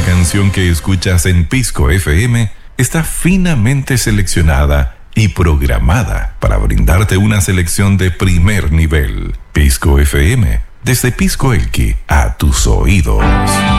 canción que escuchas en Pisco FM está finamente seleccionada y programada para brindarte una selección de primer nivel. Pisco FM, desde Pisco Elqui a tus oídos.